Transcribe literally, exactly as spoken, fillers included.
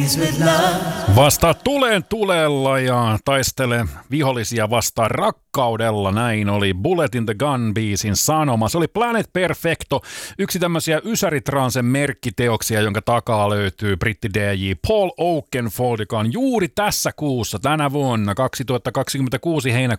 Vasta tuleen tulella ja taistele vihollisia vastaan rakkaudella. Näin oli Bullet in the Gun-biisin sanoma. Se oli Planet Perfecto, yksi tämmöisiä Ysäri-transen merkkiteoksia, jonka takaa löytyy britti D J Paul Oakenfold, joka on juuri tässä kuussa tänä vuonna kaksituhattakaksikymmentäkuusi heinäkuussa